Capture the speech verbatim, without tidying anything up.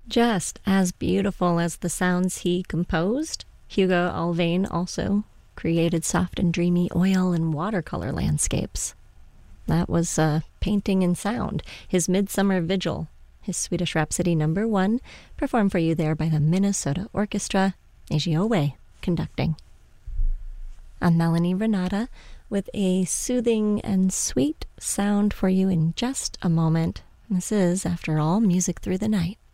Just as beautiful as the sounds he composed, Hugo Alvain also created soft and dreamy oil and watercolor landscapes. That was uh, painting and sound, his Midsummer Vigil, his Swedish Rhapsody number one, performed for you there by the Minnesota Orchestra, Eiji Owe conducting. I'm Melanie Renata with a soothing and sweet sound for you in just a moment. This is, after all, Music Through the Night.